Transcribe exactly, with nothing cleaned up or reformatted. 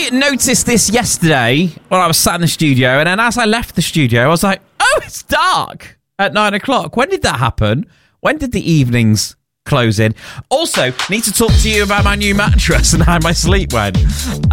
I noticed this yesterday when I was sat in the studio, and then as I left the studio, I was like, oh, it's dark at nine o'clock. When did that happen? When did the evenings close in? Also, need to talk to you about my new mattress and how my sleep went.